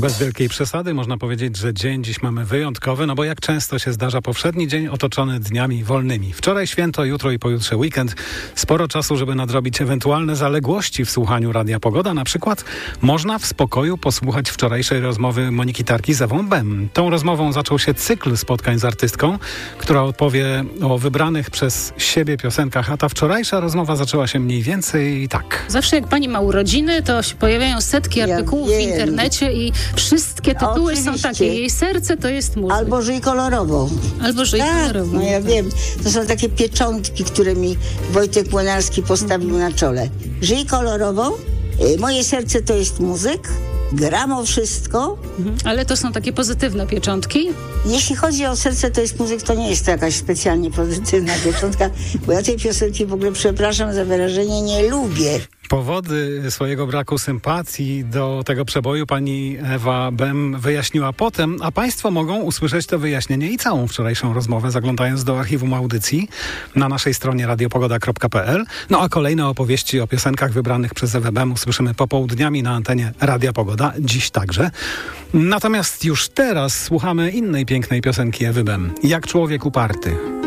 Bez wielkiej przesady można powiedzieć, że dzień dziś mamy wyjątkowy, no bo jak często się zdarza, powszedni dzień otoczony dniami wolnymi. Wczoraj święto, jutro i pojutrze weekend. Sporo czasu, żeby nadrobić ewentualne zaległości w słuchaniu Radia Pogoda. Na przykład można w spokoju posłuchać wczorajszej rozmowy Moniki Tarki z Ewą Bem. Tą rozmową zaczął się cykl spotkań z artystką, która opowie o wybranych przez siebie piosenkach, a ta wczorajsza rozmowa zaczęła się mniej więcej tak. Zawsze jak pani ma urodziny, to się pojawiają setki artykułów w internecie i wszystkie tytuły są takie. Jej serce to jest muzyka. Albo żyj kolorowo. Albo żyj kolorowo. No ja wiem. To są takie pieczątki, które mi Wojtek Młynarski postawił na czole. Żyj kolorowo. Moje serce to jest muzyk. Gram o wszystko. Ale to są takie pozytywne pieczątki? Jeśli chodzi o serce to jest muzyk, to nie jest to jakaś specjalnie pozytywna pieczątka, bo ja tej piosenki w ogóle, przepraszam za wyrażenie, nie lubię. Powody swojego braku sympatii do tego przeboju pani Ewa Bem wyjaśniła potem, a państwo mogą usłyszeć to wyjaśnienie i całą wczorajszą rozmowę, zaglądając do archiwum audycji na naszej stronie radiopogoda.pl. No a kolejne opowieści o piosenkach wybranych przez Ewę Bem usłyszymy popołudniami na antenie Radia Pogoda, dziś także. Natomiast już teraz słuchamy innej pięknej piosenki Ewy Bem, Jak człowiek uparty.